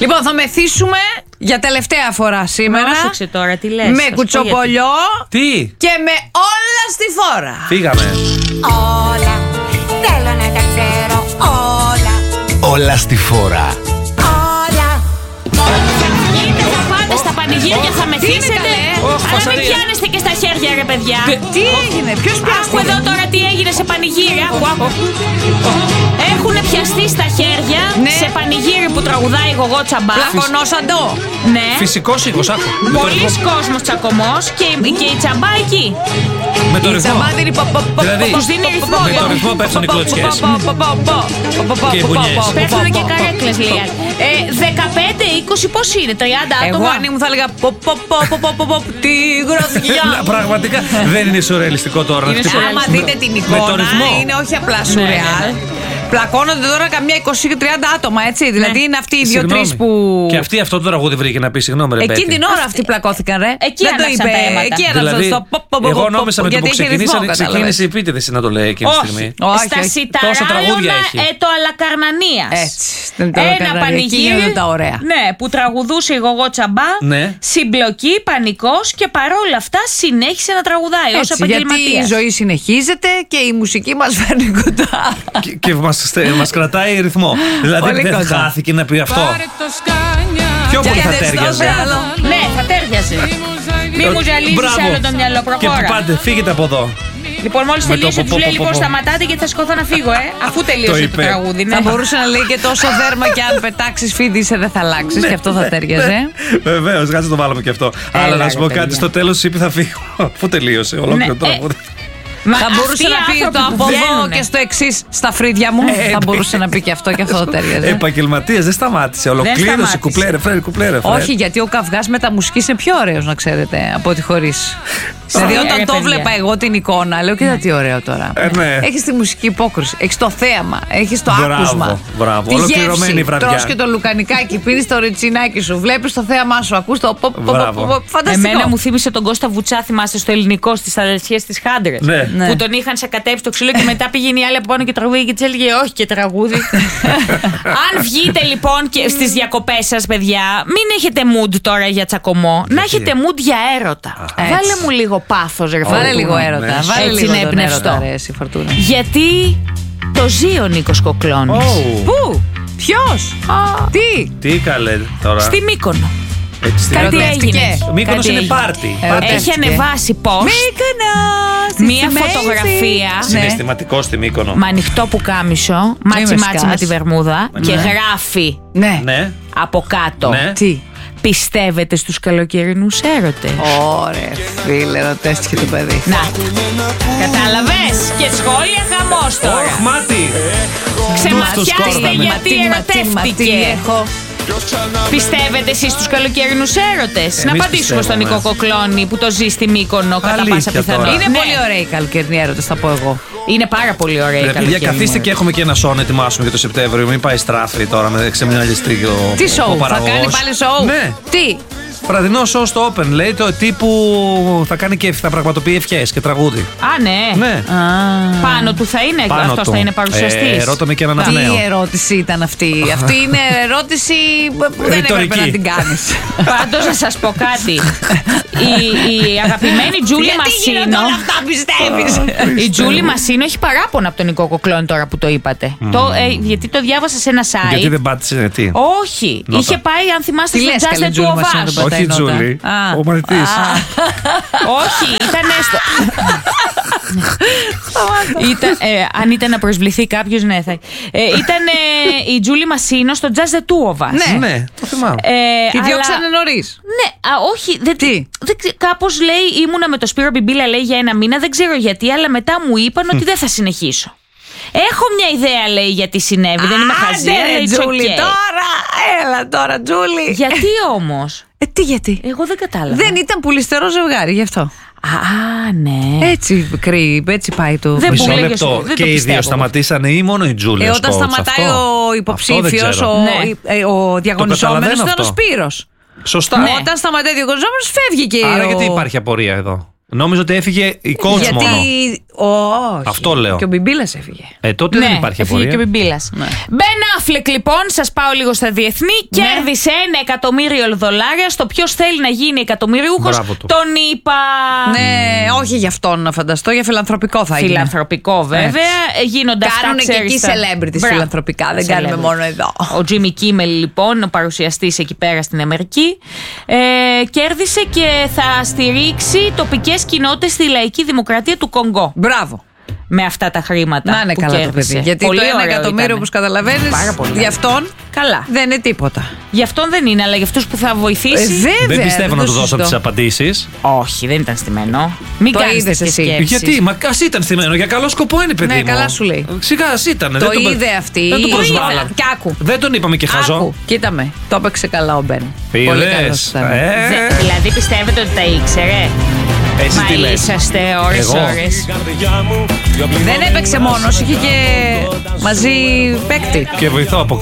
Λοιπόν, θα μεθύσουμε για τελευταία φορά σήμερα. Πρόσεξε τώρα, τι λες. Με κουτσομπολιό. Τι? Και με όλα στη φόρα. Φύγαμε. Όλα, θέλω να τα ξέρω όλα. Όλα στη φόρα. Όλα. Θα πάτε στα πανηγύρια, θα μεθύσετε. Αλλά μην πιάνεστε και στα χέρια, ρε παιδιά. Τι έγινε, ποιος Άκου πιάστηκε? εδώ τώρα τι έγινε σε πανηγύρια. Έχουν πιαστεί στα χέρια σε πανηγύρι που τραγουδάει η Γογό Τσαμπά. Πλακωνόσαντο. Ναι. Φυσικός ήχος, άκου. Πολλής κόσμος τσακωμός και η Τσαμπά εκεί. Με το Η ρυθμό. Τσαμπά δίνει Δηλαδή, Τους δίνει ρυθμό. με το ρυθμό πέφτουν οι κλωτσιές. Και οι μπουνιές. Πέφτουν και καρέκλες, λέει. 15-20 πώς είναι, 30 άτομα. Εγώ αν ήμουν θα έλεγα τι γροθιά. Πραγματικά δεν είναι σουρεαλιστικό τώρα. Είναι σουρεαλιστικό. Άμα δείτε την Με το εικόνα, ρυθμό. είναι όχι απλά σουρεάλ. Πλακώνονται τώρα καμιά 20-30 άτομα, έτσι. Δηλαδή είναι αυτοί οι δύο-τρεις που. Και αυτή αυτό το τραγούδι βρήκε να πει συγγνώμη, ρε Εκείνη Μπέτη. την ώρα αυτοί πλακώθηκαν, ρε. Εκεί Δεν το άναψαν είπε. τα αίματα. Εκεί άναψαν Δηλαδή, στο εγώ νόμιζα με το που ξεκίνησε η πίτε. επίτηδε να το λέει εκείνη τη στιγμή. Όχι, Στα όχι. Τόσα τραγούδια Σιταράιωνα έχει. το Αλακαρνανίας. Έτσι. Ένα πανηγύρι τα ωραία. Ναι, που τραγουδούσε η Γογό Τσαμπά. Ναι. Συμπλοκή, πανικός και παρόλα αυτά συνέχισε να τραγουδάει ως Έτσι, γιατί η επαγγελματίας. ζωή συνεχίζεται και η μουσική μας φέρνει κοντά. Και μας κρατάει ρυθμό. Δηλαδή Πολύ δεν κοντά. χάθηκε να πει αυτό. Πιο πολύ θα τέριαζε. Ναι, θα τέριαζε. Μη μου ζαλίζεις Μπράβο. άλλο το μυαλό, Και προχώρα. πάτε, φύγετε από εδώ. Λοιπόν, μόλις Με το τελείωσε, πο, τους λέει πο, λοιπόν πο. σταματάτε γιατί θα σηκωθώ να φύγω, αφού τελείωσε το είπε. τραγούδι. Ναι. Θα μπορούσε να λέει και τόσο δέρμα και αν πετάξεις φίδι δεν θα αλλάξεις και αυτό θα τέριαζε. Βεβαίω, κάτσε το βάλαμε και αυτό. Αλλά να σου πω ρε, κάτι, παιδιά. στο τέλο είπε θα φύγω. Αφού τελείωσε ολόκληρο το Ναι, τραγούδι. Μα Θα μπορούσε αυτοί οι να πει το άνθρωποι που από εδώ βγαίνουνε. και στο εξή στα φρύδια μου. Θα μπορούσε να πει και αυτό θα τέριαζε. Επαγγελματία, δεν σταμάτησε. Ολοκλήρωσε. σταμάτησε. Κουπλέ, ρε. Όχι, γιατί ο καυγάς με τα μουσικής είναι πιο ωραίος, να ξέρετε, από ότι χωρίς. Δηλαδή, ρε, όταν το παιδιά. βλέπα εγώ την εικόνα, λέω: κοίτα τι ωραίο τώρα. Ναι. Έχεις τη μουσική υπόκριση, έχεις το θέαμα, έχεις το Μπράβο, άκουσμα. μπράβο. Τη Ολοκληρωμένη γεύση. βραδιά. Τρως και το λουκανικάκι, πίνεις το ριτσινάκι σου, βλέπεις το θέαμά σου, ακούς το Μπράβο. φανταστικό. Εμένα μου θύμισε τον Κώστα Βουτσά, θυμάστε στο ελληνικό, στις αδελφιές της Χάντρες. Ναι. Ναι. Που τον είχαν σακατέψει το ξύλο και μετά πήγαινε η άλλη από πάνω και τραγούδι και της έλεγε όχι και τραγούδι. Αν βγείτε λοιπόν και στις διακοπές σας, παιδιά, μην έχετε mood τώρα για τσακωμό. Να έχετε mood για έρωτα. Έτσι. Βάλε μου λίγο πάθος, ρε Βάλε Φορτούνα. λίγο έρωτα. ναι. Βάλε Έτσι λίγο είναι τον εμπνευστό. έρωτα, ρε, εσύ, Φορτούνα. Γιατί το ζει ο Νίκος Κοκλώνης. Πού, ποιος, τι, Τι καλέ τώρα. Στη Μύκονο. Έτσι, στην Κάτι Ερωτεύτηκε. έγινε. Μύκονος Κάτι είναι έγινε. πάρτι. Έχει ανεβάσει post Μύκονος, μία it's amazing. φωτογραφία Συναισθηματικό στη Μύκονο. με ανοιχτό πουκάμισο, μάτσι με μάτσι σκάς. με τη βερμούδα Ναι. και γράφει Ναι, Ναι. από κάτω. Ναι. τι. Πιστεύετε στους καλοκαιρινούς έρωτες? Ωραία, φίλε, ρωτέστηκε το παιδί. Να, κατάλαβες? Και σχόλια χαμός τώρα. Ωχ, μάτι. Ξεματιάστε σκόρδαμε. γιατί Τι ερωτεύτηκε. έχω. Πιστεύετε εσείς στους καλοκαιρινούς έρωτες? Να απαντήσουμε πιστεύουμε. στον Νικό Κοκλώνη που το ζει στη Μύκονο κατά Αλήθεια πάσα τώρα. πιθανότητα. Είναι Ναι. πολύ ωραία η καλοκαιρινή έρωτες, θα πω εγώ. Είναι πάρα πολύ ωραία η Παιδιά, καλοκαιρινή καθίστε και έρωτα. έχουμε και ένα σόου να ετοιμάσουμε για το Σεπτέμβριο. Μην πάει στράφη τώρα με ξεμιναλιστή ο Τι σοου, θα παραγωγός. κάνει πάλι σοου. Ναι. Τι, Βραδινό σοου στο Open, λέει το τύπου θα κάνει και θα πραγματοποιεί ευχές και τραγούδι. Α, ναι. Ναι. Πάνω του θα είναι, Πάνω αυτός του. θα είναι παρουσιαστής. Ρώτα με και έναν τι νέο. ερώτηση ήταν αυτή. Αυτή είναι ερώτηση που δεν έπρεπε Ρητορική. να την κάνεις. Πάντως να σας πω κάτι. Η αγαπημένη Τζούλη Γιατί γίνονται Μασίνο. όλα αυτά, πιστεύεις? Η Τζούλη Μασίνο έχει παράπονο από τον Νικό Κοκλώνη τώρα που το είπατε. Γιατί το διάβασα σε ένα site. Γιατί δεν πάτησε, τι. Όχι. Νότα. Είχε πάει, αν θυμάστε, Τι στο λες, Just καλή the Τζούλη Two of Μασίνο, Us. τον πατάει Όχι η νότα. Τζούλη. Α. Ο μαθητής. Όχι, ήταν έστω. Αν ήταν να προσβληθεί κάποιο, ναι, θα. Ήταν η Τζούλη Μασίνο στο Just the Two of Us. Ναι. Ναι, το θυμάμαι. Τη Αλλά- διώξανε νωρίς. Ναι, όχι. Τι? Κάπως λέει, ήμουνα με το Σπύρο Μπιμπίλα, λέει, για ένα μήνα, δεν ξέρω γιατί, αλλά μετά μου είπαν ότι δεν θα συνεχίσω. Έχω μια ιδέα, λέει, γιατί συνέβη. Δεν είμαι χαζή. Άντε, αλλά ρε, it's Τζούλη, okay. τώρα. Έλα τώρα, Τζούλη. Γιατί όμως? Τι γιατί? Εγώ δεν κατάλαβα. Δεν ήταν πουλιστερό ζευγάρι, γι' αυτό. Α, ναι. Έτσι κρύβει, έτσι πάει το. Δεν Μισό που λέγες, λεπτό. δεν Και το οι πιστεύω. δύο σταματήσανε ή μόνο η Τζούλη? Όταν σταματάει ο υποψήφιος, ο διαγωνιζόμενος ήταν ο αυτό. Σπύρος. Σωστά. Ναι. Όταν σταματάει ο διαγωνιζόμενος, φεύγει και Άρα ο... γιατί υπάρχει απορία εδώ? Νόμιζα ότι έφυγε η coach Γιατί μόνο. Όχι. Αυτό λέω. Και ο Μπιμπίλας έφυγε. Τότε δεν υπάρχει έφυγε απορία. και ο Μπιμπίλας. Ναι. Μπεν Αφλεκ, λοιπόν, σας πάω λίγο στα διεθνή. Κέρδισε $1.000.000 στο ποιος θέλει να γίνει εκατομμυριούχος. Μπράβο του. Τον είπα. Ναι, όχι για αυτόν να φανταστώ, για φιλανθρωπικό θα είναι. Φιλανθρωπικό, βέβαια. Γίνονται αυτά. Κάνουν και εκεί celebrities φιλανθρωπικά, δεν κάνουμε μόνο εδώ. Ο Τζίμι Κίμελ, λοιπόν, ο παρουσιαστής εκεί πέρα στην Αμερική, κέρδισε και θα στηρίξει τοπικές κοινότητες στη λαϊκή δημοκρατία του Κονγκό. Μπράβο. Με αυτά τα χρήματα. Να είναι που καλά κέρδισε. το παιδί. Γιατί πολύ το 1 ωραίο εκατομμύριο, ήταν. όπως καταλαβαίνεις, για αυτόν καλά. δεν είναι τίποτα. Γι' αυτόν δεν είναι, αλλά για αυτούς που θα βοηθήσει. Βέβαια, Δεν πιστεύω να του δώσω συζητώ. τις απαντήσεις. Όχι, δεν ήταν στημένο. Μην Το κάνεις είδες τέτοιες εσύ. σκέψεις. Γιατί, μα ας ήταν στημένο. Για καλό σκοπό είναι, παιδί Ναι, μου. καλά σου λέει. Σιγά, ας ήταν. Το δεν τον- είδε αυτή. Δεν τον Το είδε. προσβάλαμε. Και άκου. Δεν τον είπαμε και χαζό. Άκου, κοίτα με. Το έπαιξε καλά ο Μπεν. Πολύ Είδες. καλός ήταν. Δηλαδή πιστεύετε ότι τα ήξερε. Εσύ τι Μα λες? είσαστε ώρες. Εγώ? Δεν έπαιξε μόνος, είχε και μαζί παίκτη. Και βοηθώ από